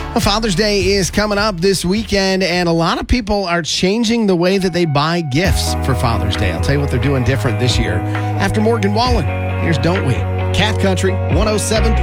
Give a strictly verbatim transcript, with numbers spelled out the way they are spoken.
Well, Father's Day is coming up this weekend, and a lot of people are changing the way that they buy gifts for Father's Day. I'll tell you what they're doing different this year. After Morgan Wallen, here's Don't We? Cat Country one oh seven.